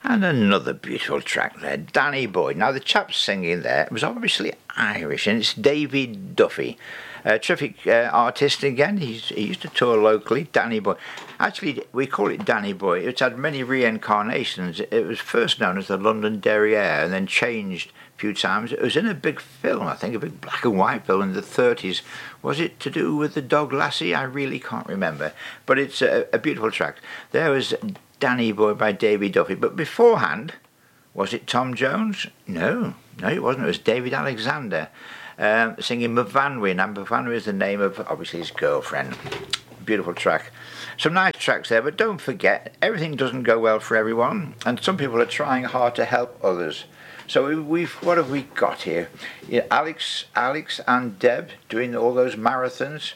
And another beautiful track there, Danny Boy. Now the chap singing there was obviously Irish, and it's David Duffy. A terrific artist again. He used to tour locally, Danny Boy. Actually, we call it Danny Boy. It's had many reincarnations. It was first known as the London Derriere and then changed a few times. It was in a big film, I think, a big black and white film in the 30s. Was it to do with the dog Lassie? I really can't remember. But it's a beautiful track. There was Danny Boy by David Duffy. But beforehand, was it Tom Jones? No, it wasn't. It was David Alexander. Singing Movanwy. Now Movanwy is the name of obviously his girlfriend. Beautiful track. Some nice tracks there, but don't forget, everything doesn't go well for everyone, and some people are trying hard to help others. So what have we got here? Yeah, Alex and Deb doing all those marathons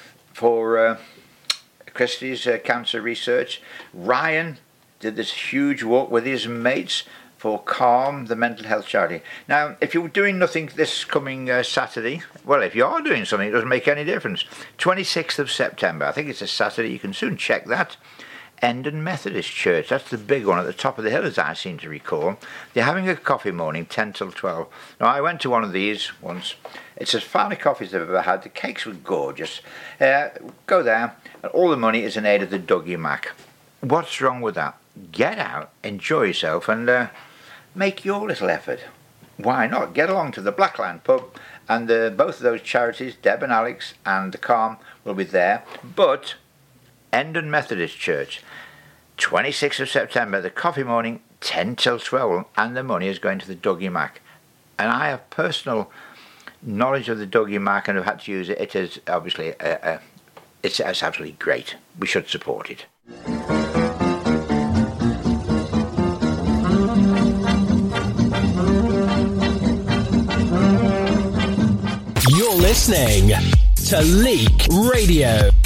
for Christie's cancer research. Ryan did this huge walk with his mates for Calm, the mental health charity. Now, if you're doing nothing this coming Saturday, well, if you are doing something, it doesn't make any difference. 26th of September, I think it's a Saturday, you can soon check that. Endon Methodist Church, that's the big one at the top of the hill, as I seem to recall. They're having a coffee morning, 10 till 12. Now, I went to one of these once. It's as fine a coffee as I've ever had. The cakes were gorgeous. Go there, and all the money is in aid of the Dougie Mac. What's wrong with that? Get out, enjoy yourself, and make your little effort. Why not? Get along to the Blackland pub, and both of those charities, Deb and Alex and the Calm, will be there. But Endon Methodist Church, 26th of September, the coffee morning, 10 till 12, and the money is going to the Dougie Mac. And I have personal knowledge of the Dougie Mac and have had to use it. It is obviously it's absolutely great. We should support it. You're listening to Leek Radio.